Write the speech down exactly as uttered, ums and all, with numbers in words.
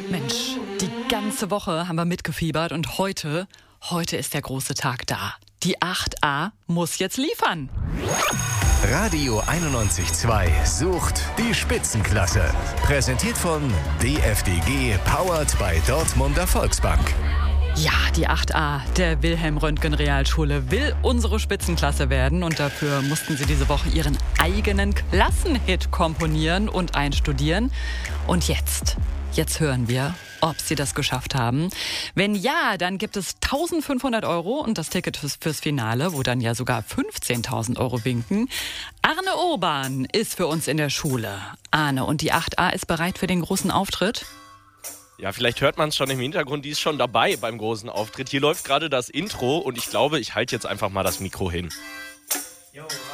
Mensch, die ganze Woche haben wir mitgefiebert und heute, heute ist der große Tag da. Die acht a muss jetzt liefern. Radio einundneunzig Komma zwei sucht die Spitzenklasse. Präsentiert von D F D G, powered by Dortmunder Volksbank. Ja, die acht a der Wilhelm-Röntgen-Realschule will unsere Spitzenklasse werden und dafür mussten sie diese Woche ihren eigenen Klassenhit komponieren und einstudieren. Und jetzt, jetzt hören wir, ob sie das geschafft haben. Wenn ja, dann gibt es eintausendfünfhundert Euro und das Ticket fürs, fürs Finale, wo dann ja sogar fünfzehntausend Euro winken. Arne Urban ist für uns in der Schule. Arne, und die acht a ist bereit für den großen Auftritt? Ja, vielleicht hört man es schon im Hintergrund, die ist schon dabei beim großen Auftritt. Hier läuft gerade das Intro und ich glaube, ich halte jetzt einfach mal das Mikro hin. Jo.